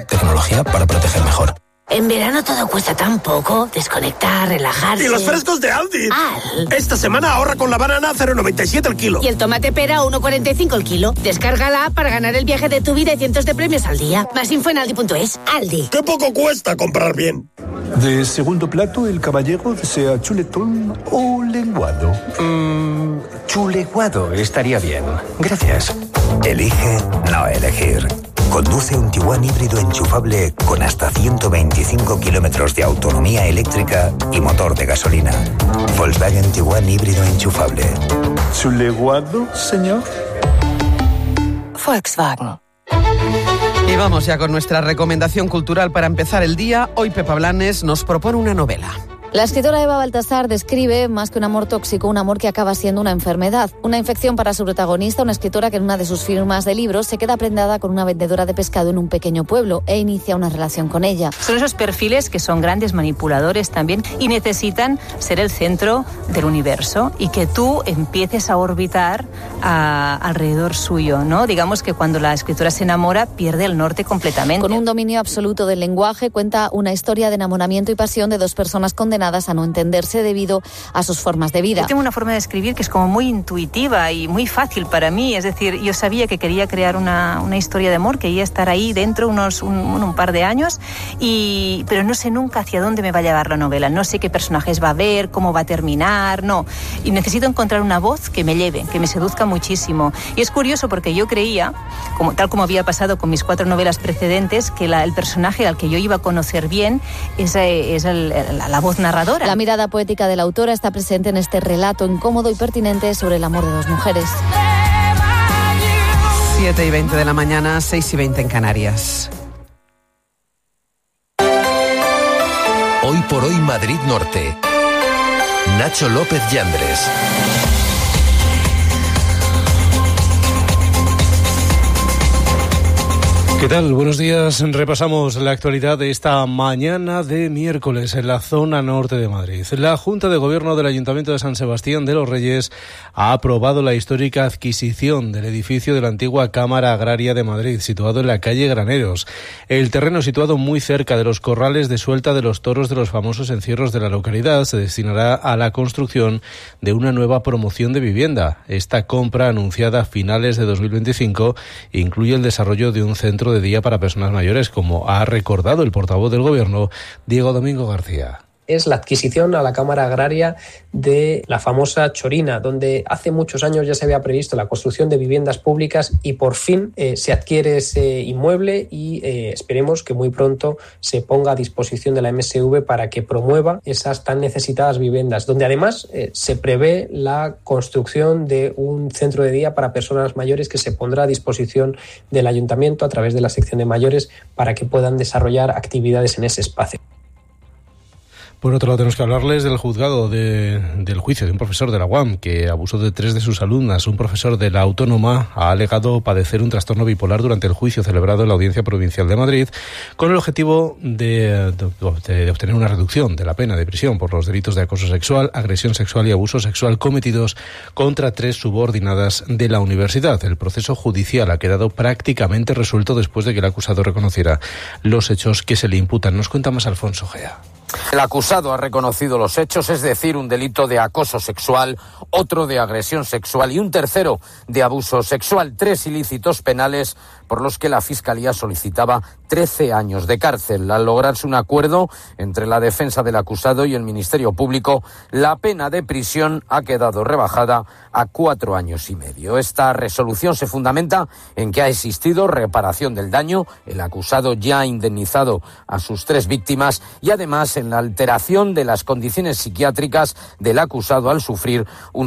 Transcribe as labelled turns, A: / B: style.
A: Tecnología para proteger mejor.
B: En verano todo cuesta tan poco. Desconectar, relajarse.
C: ¡Y los frescos de Aldi!
B: ¡Al!
C: Esta semana ahorra con la banana a 0,97 el kilo.
B: Y el tomate pera a 1,45 el kilo. Descárgala para ganar el viaje de tu vida y cientos de premios al día. Más info en aldi.es. Aldi.
C: ¡Qué poco cuesta comprar bien!
D: De segundo plato, el caballero desea chuletón o lenguado.
E: Chuleguado estaría bien. Gracias.
F: Elige no elegir. Conduce un Tiguan híbrido enchufable con hasta 125 kilómetros de autonomía eléctrica y motor de gasolina. Volkswagen Tiguan híbrido enchufable.
D: ¿Chuleguado, señor?
G: Volkswagen.
H: Y vamos ya con nuestra recomendación cultural para empezar el día. Hoy Pepa Blanes nos propone una novela.
I: La escritora Eva Baltasar describe, más que un amor tóxico, un amor que acaba siendo una enfermedad. Una infección para su protagonista, una escritora que en una de sus firmas de libros se queda prendada con una vendedora de pescado en un pequeño pueblo e inicia una relación con ella.
J: Son esos perfiles que son grandes manipuladores también y necesitan ser el centro del universo y que tú empieces a orbitar alrededor suyo, ¿no? Digamos que cuando la escritora se enamora pierde el norte completamente.
I: Con un dominio absoluto del lenguaje, cuenta una historia de enamoramiento y pasión de dos personas condenadas a no entenderse debido a sus formas de vida.
J: Yo tengo una forma de escribir que es como muy intuitiva y muy fácil para mí, es decir, yo sabía que quería crear una historia de amor, quería estar ahí dentro un par de años, pero no sé nunca hacia dónde me va a llevar la novela, no sé qué personajes va a haber, cómo va a terminar, no, y necesito encontrar una voz que me lleve, que me seduzca muchísimo. Y es curioso porque yo creía, tal como había pasado con mis 4 novelas precedentes, que el personaje al que yo iba a conocer bien es la voz narradora.
I: La mirada poética de la autora está presente en este relato incómodo y pertinente sobre el amor de dos mujeres.
H: 7:20 de la mañana, 6:20 en Canarias.
K: Hoy por hoy Madrid Norte. Nacho López Yandres.
L: ¿Qué tal? Buenos días. Repasamos la actualidad de esta mañana de miércoles en la zona norte de Madrid. La Junta de Gobierno del Ayuntamiento de San Sebastián de los Reyes ha aprobado la histórica adquisición del edificio de la antigua Cámara Agraria de Madrid, situado en la calle Graneros. El terreno, situado muy cerca de los corrales de suelta de los toros de los famosos encierros de la localidad, se destinará a la construcción de una nueva promoción de vivienda. Esta compra, anunciada a finales de 2025, incluye el desarrollo de un centro de día para personas mayores, como ha recordado el portavoz del Gobierno, Diego Domingo García.
M: Es la adquisición a la Cámara Agraria de la famosa Chorina, donde hace muchos años ya se había previsto la construcción de viviendas públicas y por fin se adquiere ese inmueble y esperemos que muy pronto se ponga a disposición de la MSV para que promueva esas tan necesitadas viviendas, donde además se prevé la construcción de un centro de día para personas mayores que se pondrá a disposición del Ayuntamiento a través de la sección de mayores para que puedan desarrollar actividades en ese espacio.
L: Por otro lado, tenemos que hablarles del juzgado del juicio de un profesor de la UAM que abusó de 3 de sus alumnas. Un profesor de la Autónoma ha alegado padecer un trastorno bipolar durante el juicio celebrado en la Audiencia Provincial de Madrid con el objetivo de obtener una reducción de la pena de prisión por los delitos de acoso sexual, agresión sexual y abuso sexual cometidos contra 3 subordinadas de la universidad. El proceso judicial ha quedado prácticamente resuelto después de que el acusado reconociera los hechos que se le imputan. Nos cuenta más Alfonso Gea.
N: El acusado ha reconocido los hechos, es decir, un delito de acoso sexual, otro de agresión sexual y un tercero de abuso sexual. 3 ilícitos penales por los que la Fiscalía solicitaba 13 años de cárcel. Al lograrse un acuerdo entre la defensa del acusado y el Ministerio Público, la pena de prisión ha quedado rebajada a 4 años y medio. Esta resolución se fundamenta en que ha existido reparación del daño, el acusado ya ha indemnizado a sus 3 víctimas y además en la alteración de las condiciones psiquiátricas del acusado al sufrir un